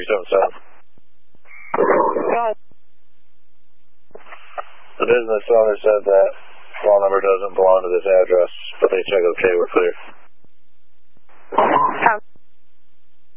377. God. The business owner said that phone number doesn't belong to this address, but they check okay, we're clear.